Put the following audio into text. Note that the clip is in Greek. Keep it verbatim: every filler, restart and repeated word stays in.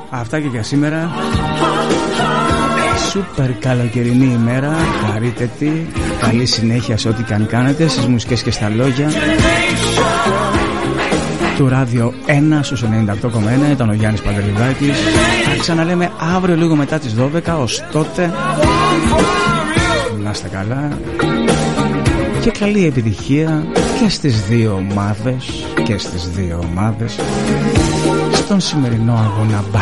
Αυτά και για σήμερα. Σούπερ καλοκαιρινή ημέρα. Χαρείτε τη. Καλή συνέχεια σε ό,τι καν κάνετε, στις μουσικές και στα λόγια του Ράδιο ένα στους ενενήντα οκτώ κόμμα ένα. Ήταν ο Γιάννης Παντελιδάκης. Θα ξαναλέμε αύριο λίγο μετά τις δώδεκα. Ως τότε να είστε καλά και καλή επιτυχία και στις δύο ομάδες και στις δύο ομάδες στον σημερινό αγώνα.